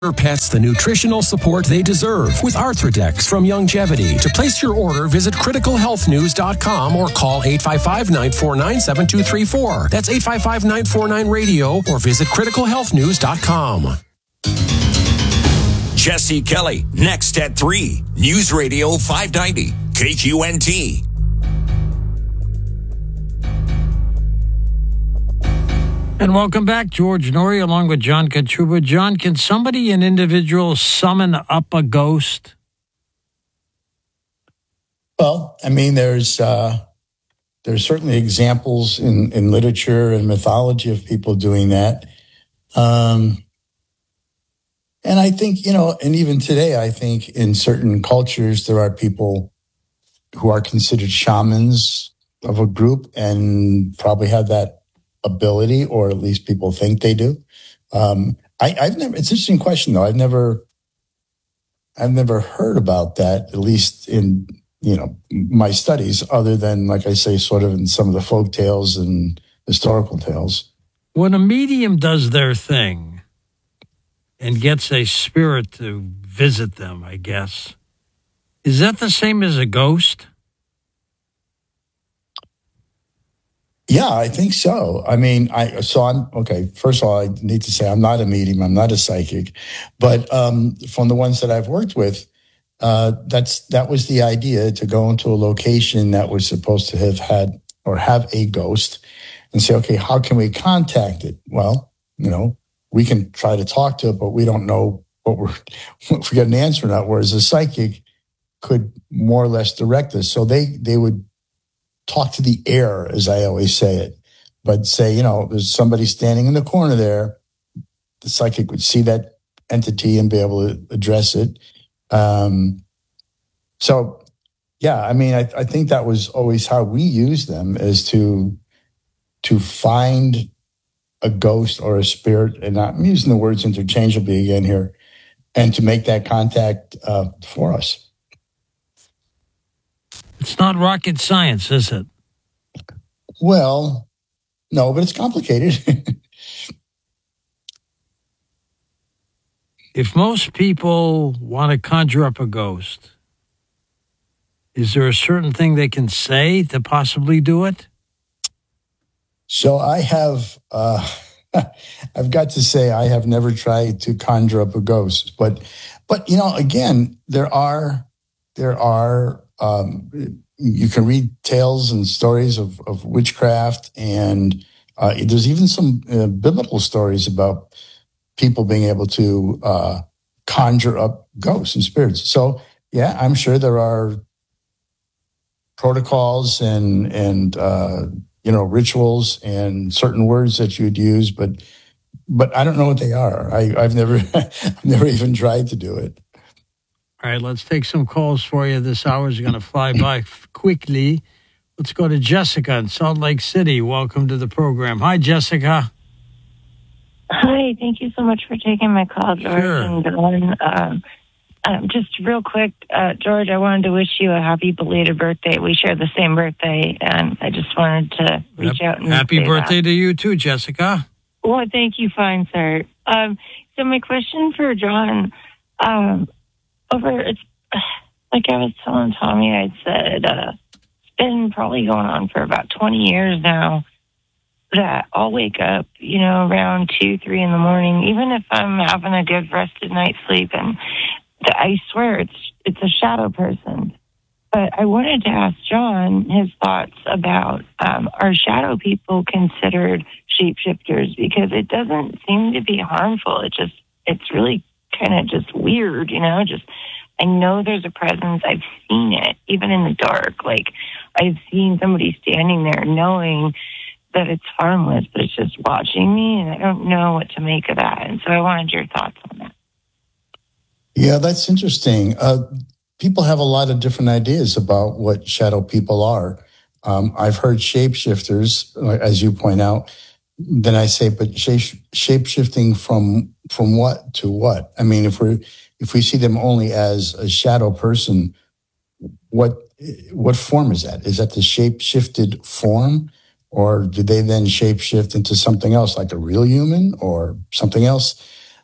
Your pets the nutritional support they deserve with Arthrodex from Longevity. To place your order, visit criticalhealthnews.com or call 855-949-7234. That's 855-949-RADIO or visit criticalhealthnews.com. Jesse Kelly, next at 3. News Radio 590, KQNT. And welcome back, George Noory, along with John Kotruba. John, can an individual, summon up a ghost? Well, I mean, there's certainly examples in literature and mythology of people doing that. And I think, and even today, I think in certain cultures, there are people who are considered shamans of a group and probably have that ability, or at least people think they do. I've never. It's an interesting question, though. I've never heard about that, at least in my studies, other than, like I say, sort of in some of the folk tales and historical tales. When a medium does their thing and gets a spirit to visit them, I guess, is that the same as a ghost? Yeah, I think so. I mean, I'm okay. First of all, I need to say I'm not a medium. I'm not a psychic, but from the ones that I've worked with, that was the idea, to go into a location that was supposed to have a ghost, and say, okay, how can we contact it? Well, we can try to talk to it, but we don't know if we get an answer or not. Whereas a psychic could more or less direct us. So they would talk to the air, as I always say it, but say, there's somebody standing in the corner there. The psychic would see that entity and be able to address it. So, yeah, I mean, I think that was always how we used them, is to find a ghost or a spirit, and I'm using the words interchangeably again here, and to make that contact for us. It's not rocket science, is it? Well, no, but it's complicated. If most people want to conjure up a ghost, is there a certain thing they can say to possibly do it? So I have, I've got to say, I have never tried to conjure up a ghost, but again, there are. You can read tales and stories of witchcraft, and there's even some biblical stories about people being able to conjure up ghosts and spirits. So, yeah, I'm sure there are protocols and rituals and certain words that you'd use, but I don't know what they are. I've never even tried to do it. All right, let's take some calls for you. This hour is going to fly by quickly. Let's go to Jessica in Salt Lake City. Welcome to the program. Hi, Jessica. Hi, thank you so much for taking my call, George. Sure. And Dawn. Just real quick, George, I wanted to wish you a happy belated birthday. We share the same birthday, and I just wanted to reach out and happy birthday to you too, Jessica. Well, thank you, fine, sir. So my question for John, it's like I was telling Tommy, I said it's been probably going on for about 20 years now that I'll wake up, around 2, 3 in the morning, even if I'm having a good rested night's sleep, and I swear it's a shadow person. But I wanted to ask John his thoughts about are shadow people considered shapeshifters? Because it doesn't seem to be harmful. It's really kind of just weird, I know there's a presence. I've seen it, even in the dark. Like, I've seen somebody standing there knowing that it's harmless, but it's just watching me, and I don't know what to make of that. And so I wanted your thoughts on that. Yeah, that's interesting. People have a lot of different ideas about what shadow people are. I've heard shapeshifters, as you point out. Then I say, but shape-shifting from what to what? I mean, if we see them only as a shadow person, what form is that? Is that the shape-shifted form? Or do they then shape-shift into something else, like a real human or something else?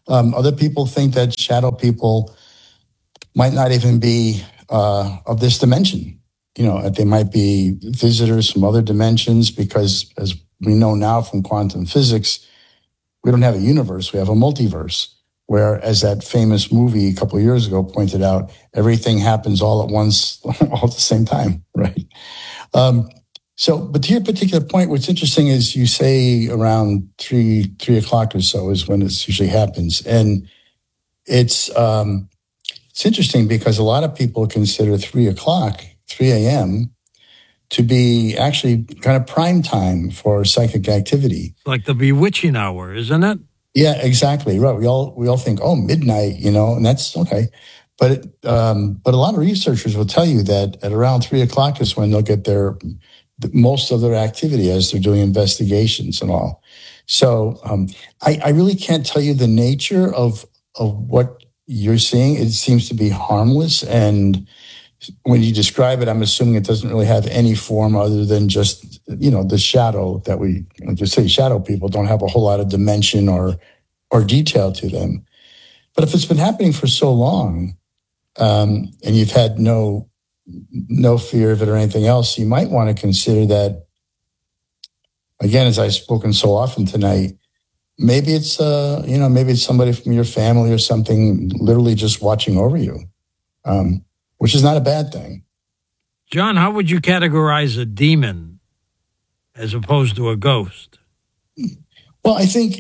Other people think that shadow people might not even be of this dimension. They might be visitors from other dimensions because, as we know now from quantum physics, we don't have a universe, we have a multiverse, where, as that famous movie a couple of years ago pointed out, everything happens all at once, all at the same time, right? But to your particular point, what's interesting is you say around 3 o'clock or so is when this usually happens. And it's interesting because a lot of people consider 3 a.m., to be actually kind of prime time for psychic activity. Like the bewitching hour, isn't it? Yeah, exactly. Right. We all think, midnight, and that's okay. But a lot of researchers will tell you that at around 3 o'clock is when they'll get most of their activity as they're doing investigations and all. So I really can't tell you the nature of what you're seeing. It seems to be harmless, and when you describe it, I'm assuming it doesn't really have any form other than just, the shadow that we just say. Shadow people don't have a whole lot of dimension or detail to them. But if it's been happening for so long, and you've had no fear of it or anything else, you might want to consider that, again, as I've spoken so often tonight, maybe it's maybe it's somebody from your family or something literally just watching over you. Which is not a bad thing. John, how would you categorize a demon as opposed to a ghost? Well, I think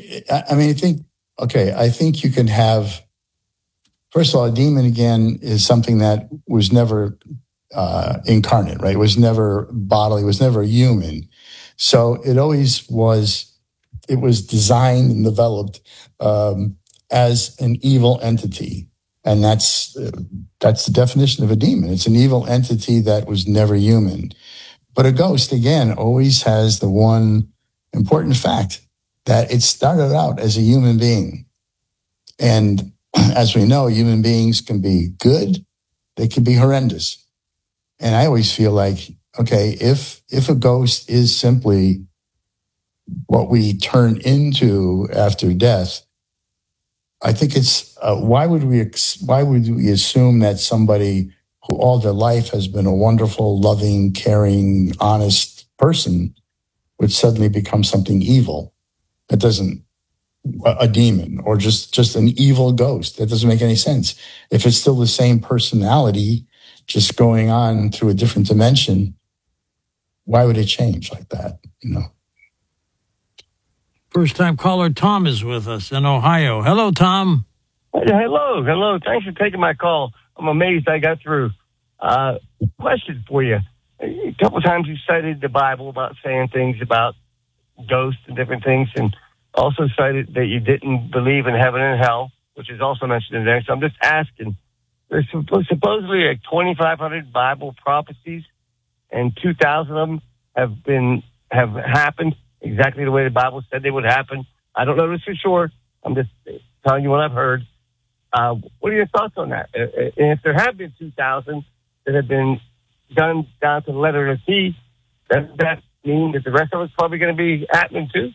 you can have, first of all, a demon, again, is something that was never incarnate, right? It was never bodily, it was never human. So it was designed and developed as an evil entity. And that's the definition of a demon. It's an evil entity that was never human. But a ghost, again, always has the one important fact that it started out as a human being. And as we know, human beings can be good, they can be horrendous. And I always feel like, okay, if a ghost is simply what we turn into after death, I think it's why would we assume that somebody who all their life has been a wonderful, loving, caring, honest person would suddenly become something evil? That doesn't, a demon or just an evil ghost. That doesn't make any sense. If it's still the same personality, just going on through a different dimension, why would it change like that? First-time caller Tom is with us in Ohio. Hello, Tom. Hello. Thanks for taking my call. I'm amazed I got through. Question for you. A couple of times you cited the Bible about saying things about ghosts and different things, and also cited that you didn't believe in heaven and hell, which is also mentioned in there. So I'm just asking, there's supposedly like 2,500 Bible prophecies, and 2,000 of them have happened exactly the way the Bible said they would happen. I don't know this for sure. I'm just telling you what I've heard. What are your thoughts on that? And if there have been 2,000 that have been done down to the letter of the T, does that mean that the rest of it's probably going to be happening too?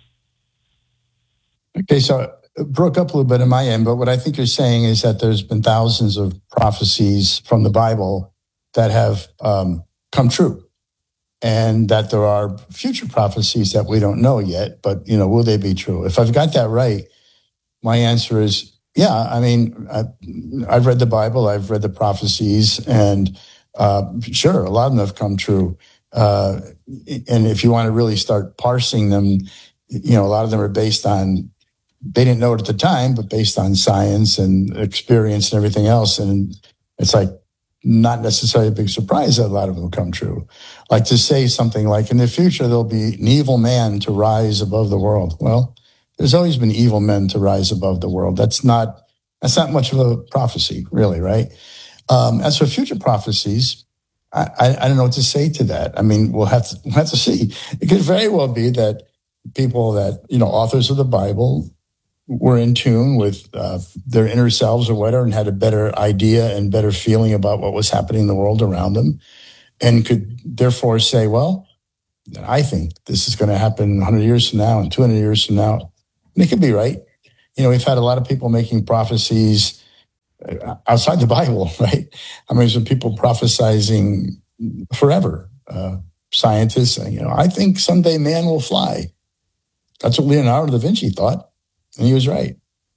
Okay, so it broke up a little bit on my end, but what I think you're saying is that there's been thousands of prophecies from the Bible that have come true, and that there are future prophecies that we don't know yet, but, will they be true? If I've got that right, my answer is, yeah. I mean, I've read the Bible, I've read the prophecies, and sure, a lot of them have come true. And if you want to really start parsing them, a lot of them are based on, they didn't know it at the time, but based on science and experience and everything else. And it's like, not necessarily a big surprise that a lot of them come true. Like to say something like, in the future, there'll be an evil man to rise above the world. Well, there's always been evil men to rise above the world. That's not much of a prophecy, really, right? As for future prophecies, I don't know what to say to that. I mean, we'll have to see. It could very well be that people that, authors of the Bible were in tune with their inner selves or whatever, and had a better idea and better feeling about what was happening in the world around them, and could therefore say, well, I think this is going to happen 100 years from now and 200 years from now. And it could be right. we've had a lot of people making prophecies outside the Bible, right? I mean, there's been people prophesizing forever. Scientists saying, I think someday man will fly. That's what Leonardo da Vinci thought, and he was right.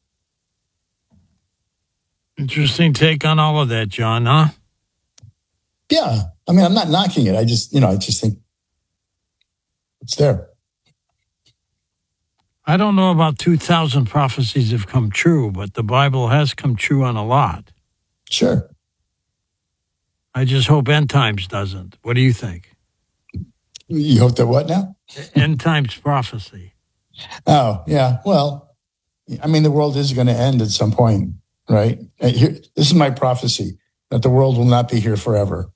Interesting take on all of that, John, huh? Yeah. I mean, I'm not knocking it. I just think it's there. I don't know about 2,000 prophecies have come true, but the Bible has come true on a lot. Sure. I just hope end times doesn't. What do you think? You hope that what now? End times prophecy. Oh, yeah. Well, I mean, the world is going to end at some point, right? This is my prophecy, that the world will not be here forever.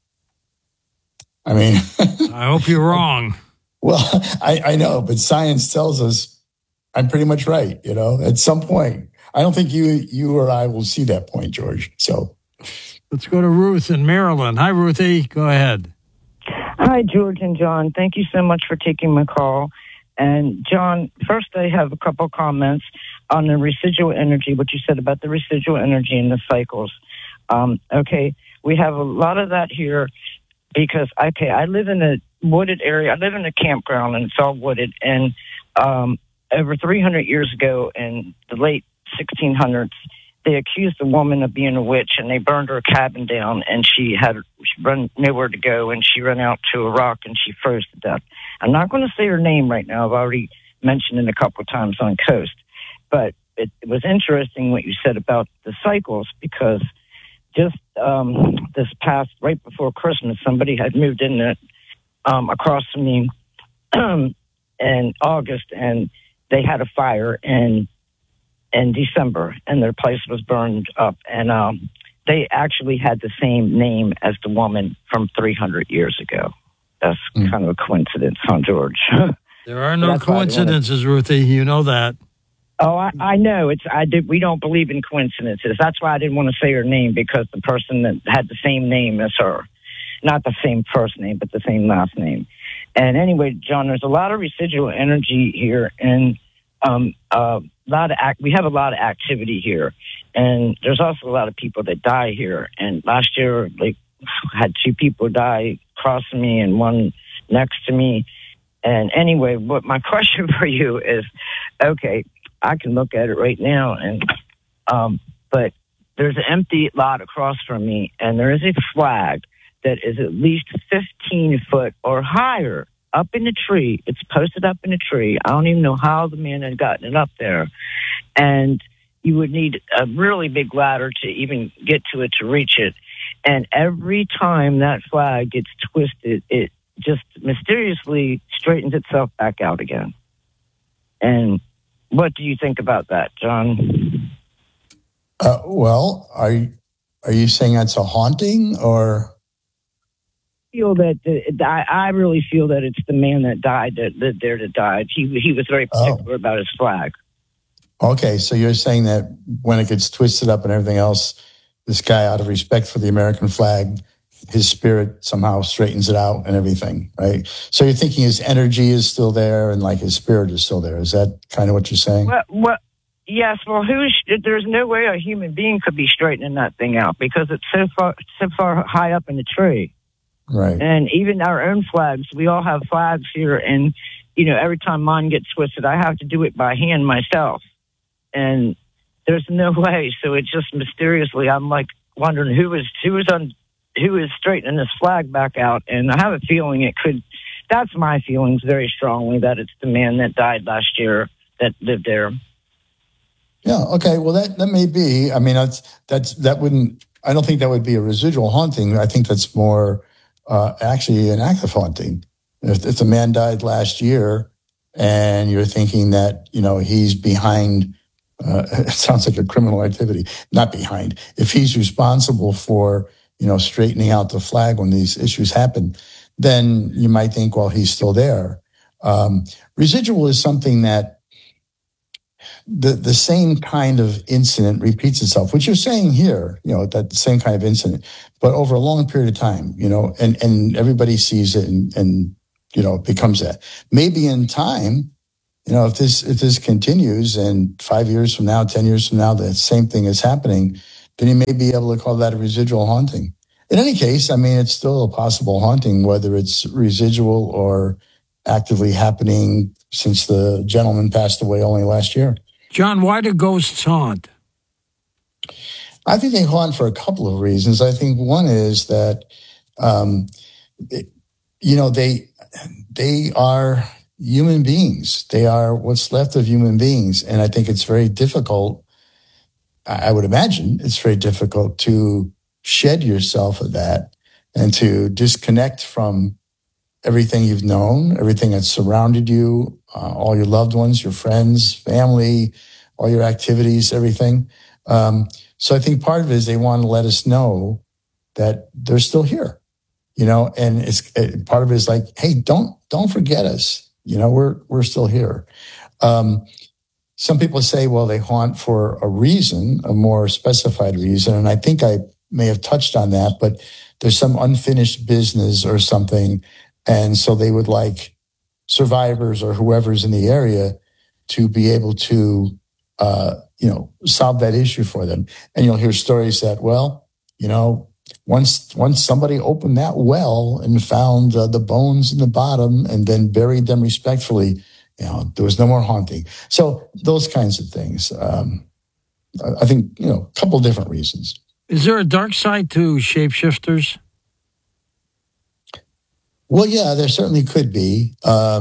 I mean... I hope you're wrong. Well, I know, but science tells us I'm pretty much right, at some point. I don't think you or I will see that point, George. So let's go to Ruth in Maryland. Hi, Ruthie. Go ahead. Hi, George and John. Thank you so much for taking my call. And John, first I have a couple comments on the residual energy, what you said about the residual energy and the cycles. Okay, we have a lot of that here because, I live in a wooded area. I live in a campground and it's all wooded. And over 300 years ago in the late 1600s, they accused a woman of being a witch and they burned her cabin down and she run nowhere to go and she ran out to a rock and she froze to death. I'm not going to say her name right now. I've already mentioned it a couple of times on Coast. But it was interesting what you said about the cycles because just this past, right before Christmas, somebody had moved in across from me in August and they had a fire in December and their place was burned up. And they actually had the same name as the woman from 300 years ago. That's kind of a coincidence, huh, George? There are no coincidences, Ruthie. You know that. Oh, I know. We don't believe in coincidences. That's why I didn't want to say her name because the person that had the same name as her, not the same first name, but the same last name. And anyway, John, there's a lot of residual energy here, and we have a lot of activity here, and there's also a lot of people that die here. And last year, had 2 people die crossing me and one next to me. And anyway, what my question for you is, okay, I can look at it right now, and but there's an empty lot across from me, and there is a flag that is at least 15 foot or higher up in the tree. It's posted up in the tree. I don't even know how the man had gotten it up there. And you would need a really big ladder to even get to it, to reach it. And every time that flag gets twisted, it just mysteriously straightens itself back out again. And what do you think about that, John? Well, are you saying that's a haunting or... I really feel that it's the man that died that died. He was very particular about his flag. Okay, so you're saying that when it gets twisted up and everything else, this guy, out of respect for the American flag, his spirit somehow straightens it out and everything, right? So you're thinking his energy is still there and his spirit is still there. Is that kind of what you're saying? Well, yes. Well, there's no way a human being could be straightening that thing out because it's so far high up in the tree. Right. And even our own flags, we all have flags here. And, every time mine gets twisted, I have to do it by hand myself. And there's no way. So it's just mysteriously, I'm wondering who is straightening this flag back out. And I have a feeling that's my feelings very strongly, that it's the man that died last year that lived there. Yeah. Okay. Well, that may be, I mean, that wouldn't, I don't think that would be a residual haunting. I think that's more, actually an active haunting. If the man died last year and you're thinking that, he's behind, it sounds like a criminal activity, not behind. If he's responsible for, straightening out the flag when these issues happen, then you might think, well, he's still there. Residual is something that the same kind of incident repeats itself, which you're saying here, that same kind of incident, but over a long period of time, and everybody sees it and it becomes that. Maybe in time, if this continues and 5 years from now, 10 years from now, the same thing is happening, then you may be able to call that a residual haunting. In any case, it's still a possible haunting, whether it's residual or actively happening since the gentleman passed away only last year. John, why do ghosts haunt? I think they haunt for a couple of reasons. I think one is that, they are human beings. They are what's left of human beings. And I think it's very difficult. I would imagine it's very difficult to shed yourself of that and to disconnect from everything you've known, everything that's surrounded you, all your loved ones, your friends, family, all your activities, everything. So I think part of it is they want to let us know that they're still here, and it's part of it is like, hey, don't forget us. We're still here. Some people say, well, they haunt for a reason, a more specified reason. And I think I may have touched on that, but there's some unfinished business or something. And so they would like survivors or whoever's in the area to be able to, solve that issue for them. And you'll hear stories that, once somebody opened that well and found the bones in the bottom and then buried them respectfully, there was no more haunting. So those kinds of things. I think, a couple of different reasons. Is there a dark side to shapeshifters? Well, yeah, there certainly could be.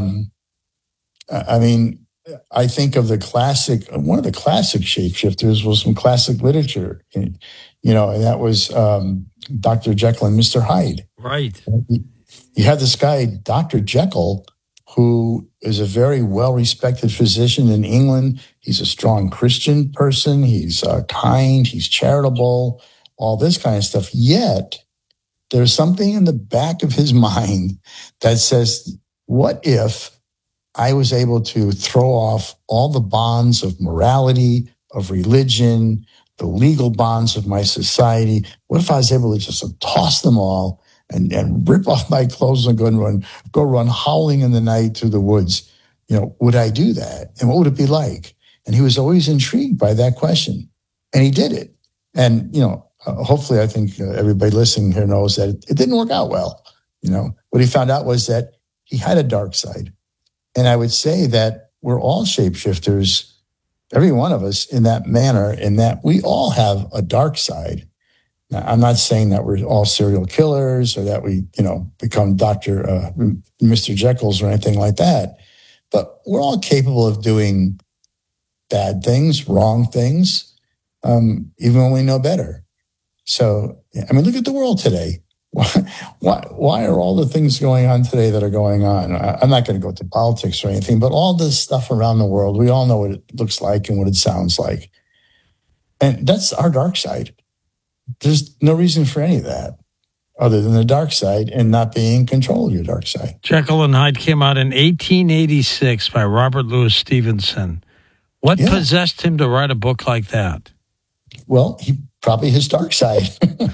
I think of one of the classic shapeshifters was from classic literature, and that was Dr. Jekyll and Mr. Hyde. Right. You have this guy, Dr. Jekyll, who is a very well-respected physician in England. He's a strong Christian person. He's kind. He's charitable, all this kind of stuff. Yet, there's something in the back of his mind that says, what if I was able to throw off all the bonds of morality, of religion, the legal bonds of my society? What if I was able to just toss them all and rip off my clothes and go run howling in the night through the woods? Would I do that? And what would it be like? And he was always intrigued by that question. And he did it. And, hopefully I think everybody listening here knows that it didn't work out well. What he found out was that he had a dark side. And I would say that we're all shapeshifters, every one of us, in that manner, in that we all have a dark side. Now, I'm not saying that we're all serial killers or that we, become Mr. Jekylls or anything like that. But we're all capable of doing bad things, wrong things, even when we know better. So, look at the world today. Why are all the things going on today that are going on? I'm not going to go to politics or anything, but all this stuff around the world, we all know what it looks like and what it sounds like. And that's our dark side. There's no reason for any of that other than the dark side and not being in control of your dark side. Jekyll and Hyde came out in 1886 by Robert Louis Stevenson. What possessed him to write a book like that? Well, probably his dark side.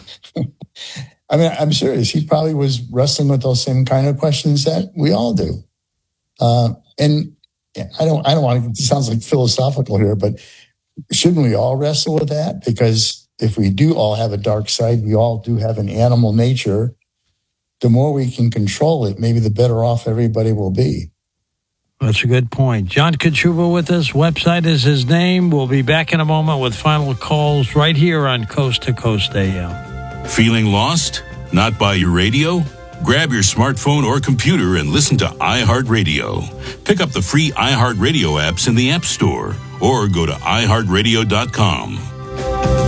I'm serious. He probably was wrestling with those same kind of questions that we all do. And I don't want to, it sounds like philosophical here, but shouldn't we all wrestle with that? Because if we do all have a dark side, we all do have an animal nature. The more we can control it, maybe the better off everybody will be. That's a good point. John Kachuba with us. Website is his name. We'll be back in a moment with final calls right here on Coast to Coast AM. Feeling lost? Not by your radio? Grab your smartphone or computer and listen to iHeartRadio. Pick up the free iHeartRadio apps in the App Store or go to iHeartRadio.com.